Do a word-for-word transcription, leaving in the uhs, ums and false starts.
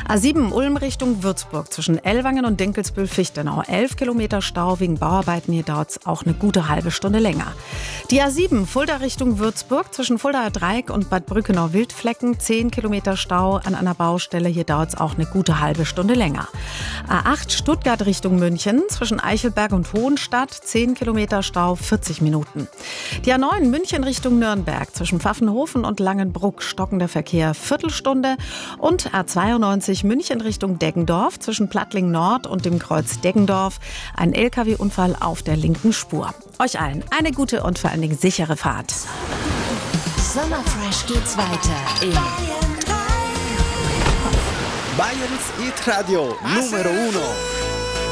A sieben Ulm Richtung Würzburg zwischen Ellwangen und Dinkelsbühl-Fichtenau. elf Kilometer Stau wegen Bauarbeiten. Hier dauert es auch eine gute halbe Stunde länger. Die A sieben Fulda Richtung Würzburg zwischen Fuldaer Dreieck und Bad Brückenau-Wildflecken. zehn Kilometer Stau an einer Baustelle. Hier dauert es auch eine gute halbe Stunde länger. A acht Stuttgart Richtung München zwischen Eichelberg und Hohenstadt. zehn Kilometer Stau, vierzig Minuten. Die A neun München Richtung Nürnberg zwischen Pfaffenhofen und Langenbruck. Stockender Verkehr, Viertelstunde. Und A zweiundneunzig München Richtung Deggendorf zwischen Plattling Nord und dem Kreuz Deggendorf. Ein L K W-Unfall auf der linken Spur. Euch allen eine gute und vor allen Dingen sichere Fahrt. Sommerfresh geht's weiter in Bayerns Hit Radio Numero Uno.